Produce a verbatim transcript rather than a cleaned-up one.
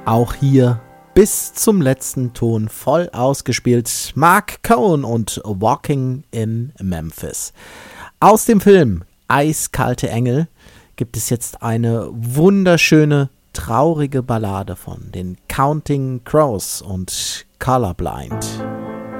Auch hier bis zum letzten Ton voll ausgespielt. Mark Cohn und Walking in Memphis. Aus dem Film Eiskalte Engel gibt es jetzt eine wunderschöne, traurige Ballade von den Counting Crows und Colorblind.